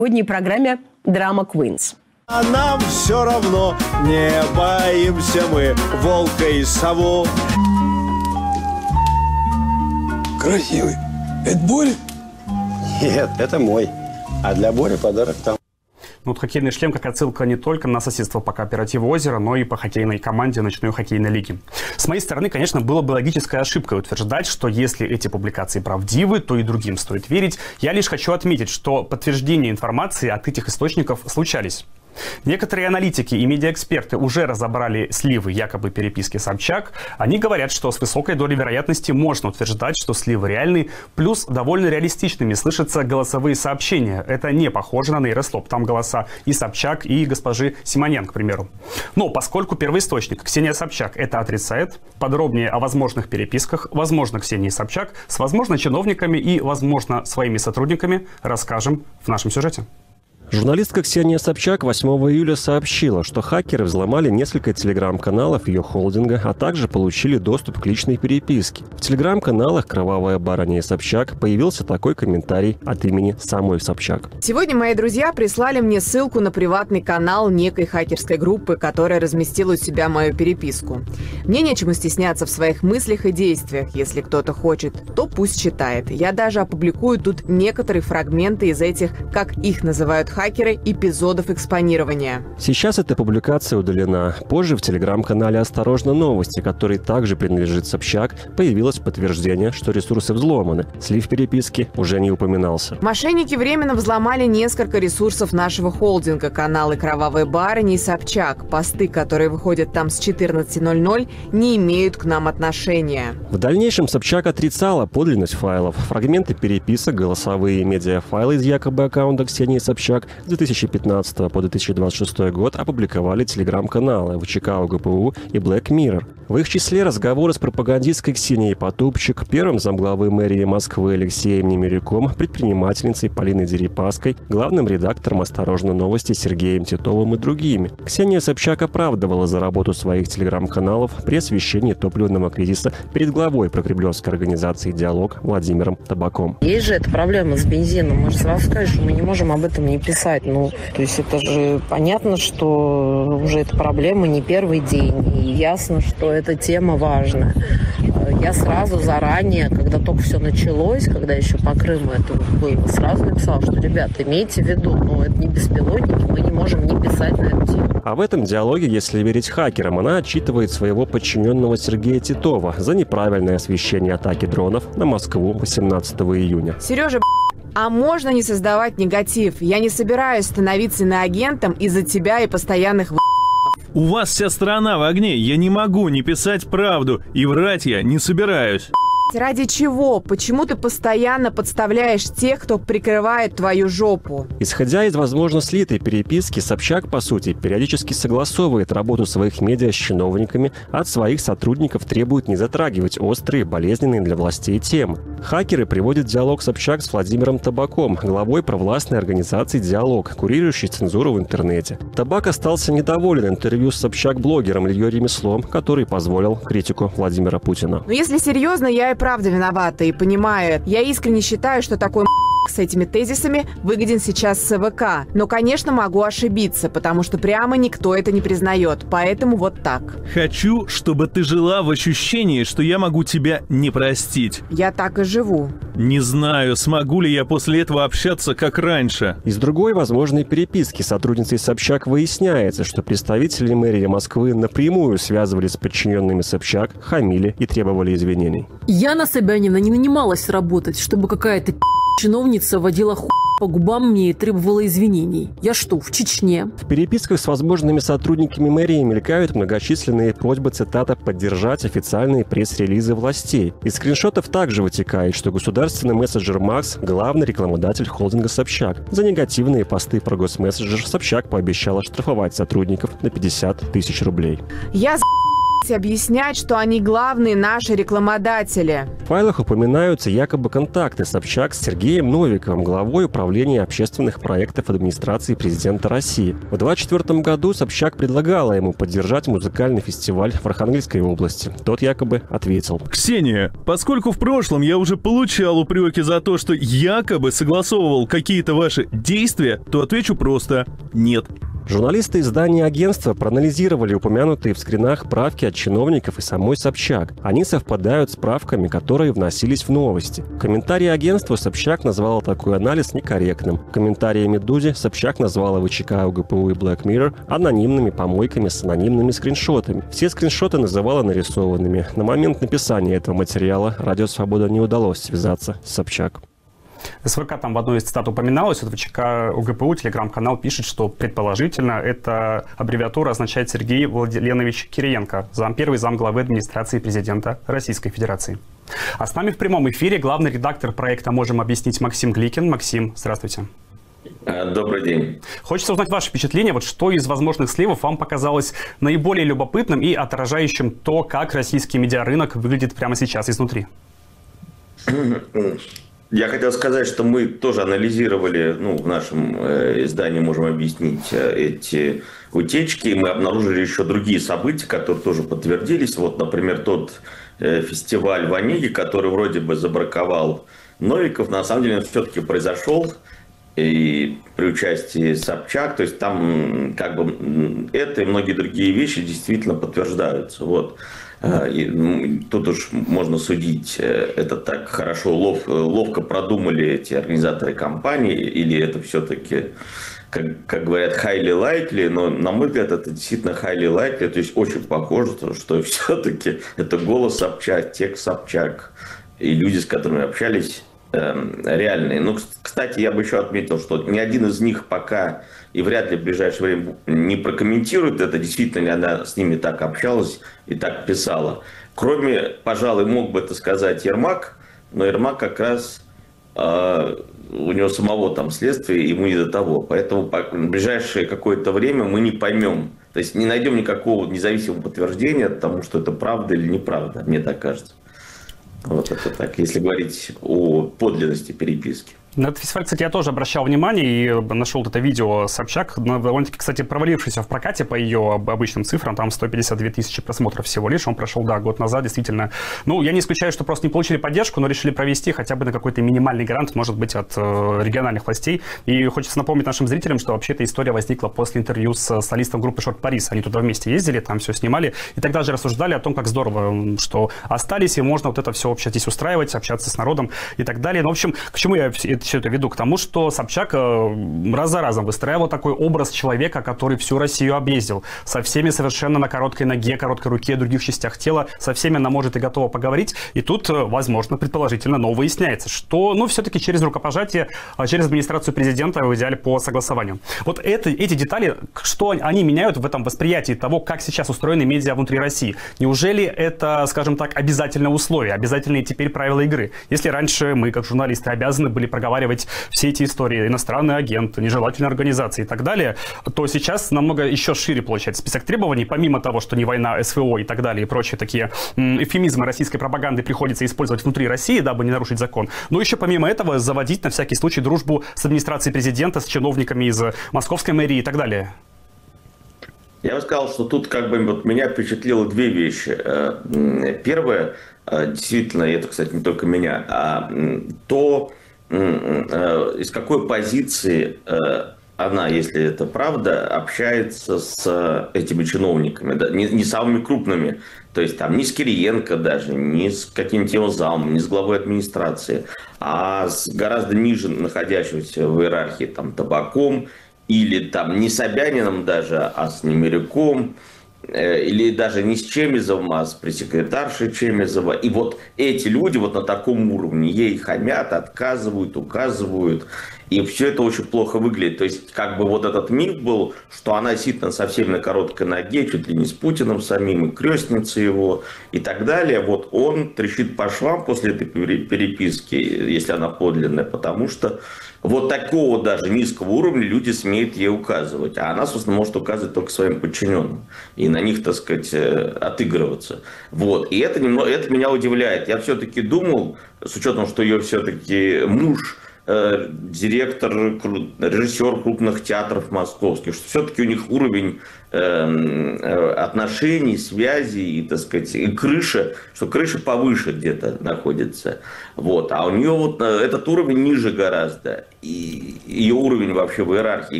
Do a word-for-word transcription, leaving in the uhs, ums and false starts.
сегодня в программе «Драма Queens». А нам все равно, не боимся мы волка и сову. Красивый. Это Боря? Нет, это мой. А для Бори подарок там. Ну, вот хоккейный шлем как отсылка не только на соседство по кооперативу «Озеро», но и по хоккейной команде ночной хоккейной лиги. С моей стороны, конечно, было бы логической ошибкой утверждать, что если эти публикации правдивы, то и другим стоит верить. Я лишь хочу отметить, что подтверждения информации от этих источников случались. Некоторые аналитики и медиаэксперты уже разобрали сливы якобы переписки Собчак. Они говорят, что с высокой долей вероятности можно утверждать, что сливы реальны, плюс довольно реалистичными слышатся голосовые сообщения. Это не похоже на нейрослоп. Там голоса и Собчак, и госпожи Симонян, к примеру. Но поскольку первоисточник Ксения Собчак это отрицает, подробнее о возможных переписках, возможно, Ксении Собчак с, возможно, чиновниками и, возможно, своими сотрудниками расскажем в нашем сюжете. Журналистка Ксения Собчак восьмого июля сообщила, что хакеры взломали несколько телеграм-каналов ее холдинга, а также получили доступ к личной переписке. В телеграм-каналах «Кровавая барыня» и Собчак появился такой комментарий от имени самой Собчак. Сегодня мои друзья прислали мне ссылку на приватный канал некой хакерской группы, которая разместила у себя мою переписку. Мне нечему стесняться в своих мыслях и действиях. Если кто-то хочет, то пусть читает. Я даже опубликую тут некоторые фрагменты из этих, как их называют хакеры, хакеры, эпизодов экспонирования. Сейчас эта публикация удалена. Позже в телеграм-канале «Осторожно! Новости», который также принадлежит Собчак, появилось подтверждение, что ресурсы взломаны. Слив переписки уже не упоминался. Мошенники временно взломали несколько ресурсов нашего холдинга. Каналы «Кровавая барыня» и Собчак. Посты, которые выходят там с четырнадцати ноль-ноль, не имеют к нам отношения. В дальнейшем Собчак отрицала подлинность файлов. Фрагменты переписок, голосовые и медиафайлы из якобы аккаунта Ксении Собчак с две тысячи пятнадцатого по две тысячи двадцать шестой год опубликовали телеграм-каналы ВЧК ГПУ и Black Mirror. В их числе разговоры с пропагандисткой Ксенией Потупчик, первым замглавы мэрии Москвы Алексеем Немиряком, предпринимательницей Полиной Дерипаской, главным редактором «Осторожно! Новости» Сергеем Титовым и другими. Ксения Собчак оправдывала за работу своих телеграм-каналов при освещении топливного кризиса перед главой прокремлевской организации «Диалог» Владимиром Табаком. Есть же эта проблема с бензином. Мы же сразу сказали, что мы не можем об этом не писать. Ну, то есть это же понятно, что уже эта проблема не первый день. И ясно, что эта тема важная. Я сразу заранее, когда только все началось, когда еще по Крыму это было, сразу написала, что, ребята, имейте в виду, ну, это не беспилотники, мы не можем не писать на эту тему. А в этом диалоге, если верить хакерам, она отчитывает своего подчиненного Сергея Титова за неправильное освещение атаки дронов на Москву восемнадцатого июня. Сережа, а можно не создавать негатив? Я не собираюсь становиться иноагентом из-за тебя и постоянных в***ов. У вас вся страна в огне. Я не могу не писать правду. И врать я не собираюсь. Ради чего? Почему ты постоянно подставляешь тех, кто прикрывает твою жопу? Исходя из, возможно, слитой переписки, Собчак, по сути, периодически согласовывает работу своих медиа с чиновниками, а от своих сотрудников требует не затрагивать острые, болезненные для властей темы. Хакеры приводят диалог Собчак с Владимиром Табаком, главой провластной организации «Диалог», курирующей цензуру в интернете. Табак остался недоволен интервью с Собчак-блогером Ильей Ремеслом, который позволил критику Владимира Путина. Но если серьезно, я и правда виновата и понимаю. Я искренне считаю, что такой с этими тезисами выгоден сейчас СВК. Но, конечно, могу ошибиться, потому что прямо никто это не признает. Поэтому вот так. Хочу, чтобы ты жила в ощущении, что я могу тебя не простить. Я так и живу. Не знаю, смогу ли я после этого общаться, как раньше. Из другой возможной переписки сотрудницей Собчак выясняется, что представители мэрии Москвы напрямую связывались с подчиненными Собчак, хамили и требовали извинений. Яна Собянина не нанималась работать, чтобы какая-то чиновница водила хуй по губам мне и требовала извинений. Я что, в Чечне? В переписках с возможными сотрудниками мэрии мелькают многочисленные просьбы, цитата, поддержать официальные пресс-релизы властей. Из скриншотов также вытекает, что государственный мессенджер Макс – главный рекламодатель холдинга Собчак. За негативные посты про госмессенджер Собчак пообещала штрафовать сотрудников на пятьдесят тысяч рублей. Я объяснять, что они главные наши рекламодатели. В файлах упоминаются якобы контакты Собчак с Сергеем Новиковым, главой управления общественных проектов администрации президента России. В двадцать четвёртом году Собчак предлагала ему поддержать музыкальный фестиваль в Архангельской области. Тот якобы ответил: Ксения, поскольку в прошлом я уже получал упреки за то, что якобы согласовывал какие-то ваши действия, то отвечу просто «нет». Журналисты издания агентства проанализировали упомянутые в скринах правки от чиновников и самой Собчак. Они совпадают с правками, которые вносились в новости. В комментарии агентства Собчак назвала такой анализ некорректным. В комментарии «Медузе» Собчак назвала ВЧК, УГПУ и Black Mirror анонимными помойками с анонимными скриншотами. Все скриншоты называла нарисованными. На момент написания этого материала Радио Свобода не удалось связаться с Собчак. СВК там в одной из цитат упоминалось, вот ВЧК УГПУ, телеграм-канал пишет, что предположительно эта аббревиатура означает Сергей Владленович Кириенко, зампервый замглавы администрации президента Российской Федерации. А с нами в прямом эфире главный редактор проекта «Можем объяснить» Максим Гликин. Максим, здравствуйте. Добрый день. Хочется узнать ваше впечатление, вот что из возможных сливов вам показалось наиболее любопытным и отражающим то, как российский медиарынок выглядит прямо сейчас изнутри? Я хотел сказать, что мы тоже анализировали, ну, в нашем э, издании «Можем объяснить» э, эти утечки. Мы обнаружили еще другие события, которые тоже подтвердились. Вот, например, тот э, фестиваль в Онеге, который вроде бы забраковал Новиков, на самом деле он все-таки произошел и при участии Собчак. То есть там как бы это и многие другие вещи действительно подтверждаются. Вот. И тут уж можно судить, это так хорошо, лов, ловко продумали эти организаторы кампании, или это все-таки, как, как говорят, highly likely, но на мой взгляд это действительно highly likely, то есть очень похоже, что все-таки это голос Собчак, текст Собчак, и люди, с которыми общались, реальные. Ну, кстати, я бы еще отметил, что ни один из них пока и вряд ли в ближайшее время не прокомментирует это, действительно ли она с ними так общалась и так писала. Кроме, пожалуй, мог бы это сказать Ермак, но Ермак как раз э, у него самого там следствие, ему не до того. Поэтому в ближайшее какое-то время мы не поймем, то есть не найдем никакого независимого подтверждения тому, что это правда или неправда, мне так кажется. Вот это так, если говорить о подлинности переписки. На этот фестиваль, кстати, я тоже обращал внимание и нашел вот это видео Собчак, довольно-таки, кстати, провалившийся в прокате по ее обычным цифрам, там сто пятьдесят две тысячи просмотров всего лишь, он прошел, да, год назад, действительно. Ну, я не исключаю, что просто не получили поддержку, но решили провести хотя бы на какой-то минимальный грант, может быть, от э, региональных властей. И хочется напомнить нашим зрителям, что вообще эта история возникла после интервью с солистом группы Шорт Парис. Они туда вместе ездили, там все снимали, и тогда же рассуждали о том, как здорово, что остались, и можно вот это все вообще здесь устраивать, общаться с народом и так далее. Ну, в общем, к чему я все это веду? К тому, что Собчак раз за разом выстраивал такой образ человека, который всю Россию объездил. Со всеми совершенно на короткой ноге, короткой руке, других частях тела. Со всеми она может и готова поговорить. И тут, возможно, предположительно, но выясняется, что, ну, все-таки через рукопожатие, через администрацию президента, в идеале по согласованию. Вот это, эти детали, что они меняют в этом восприятии того, как сейчас устроены медиа внутри России? Неужели это, скажем так, обязательное условие, обязательные теперь правила игры? Если раньше мы, как журналисты, обязаны были проговаривать все эти истории, иностранный агент, нежелательные организации и так далее, то сейчас намного еще шире получается список требований, помимо того, что не война, СВО и так далее, и прочие такие эвфемизмы российской пропаганды приходится использовать внутри России, дабы не нарушить закон. Но еще помимо этого заводить на всякий случай дружбу с администрацией президента, с чиновниками из московской мэрии и так далее. Я бы сказал, что тут как бы вот меня впечатлило две вещи. Первое, действительно, и это, кстати, не только меня, а то, из какой позиции она, если это правда, общается с этими чиновниками, да, не, не самыми крупными, то есть там не с Кириенко даже, не с каким-нибудь его замом, не с главой администрации, а с гораздо ниже находящимся в иерархии там Табаком или там не с Собяниным даже, а с Немиряком. Или даже не с Чемизовым, а с пресс-секретаршей Чемизова. И вот эти люди вот на таком уровне ей хамят, отказывают, указывают. И все это очень плохо выглядит. То есть как бы вот этот миф был, что она сидит совсем на короткой ноге, чуть ли не с Путиным самим, и крестница его, и так далее. Вот он трещит по швам после этой переписки, если она подлинная, потому что Вот такого даже низкого уровня люди смеют ей указывать. А она, собственно, может указывать только своим подчиненным. И на них, так сказать, отыгрываться. Вот. И это, немного, это меня удивляет. Я все-таки думал, с учетом, что ее все-таки муж, э, директор, режиссер крупных театров московских, что все-таки у них уровень э, отношений, связей и, так сказать, и крыша, что крыша повыше где-то находится. Вот. А у нее вот этот уровень ниже гораздо. И ее уровень вообще в иерархии